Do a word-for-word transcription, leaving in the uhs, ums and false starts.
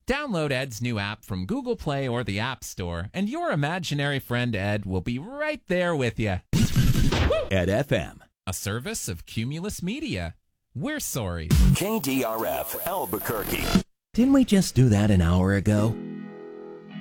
Download Ed's new app from Google Play or the App Store, and your imaginary friend Ed will be right there with you. Ed F M, a service of Cumulus Media. We're sorry. K D R F, Albuquerque. Didn't we just do that an hour ago?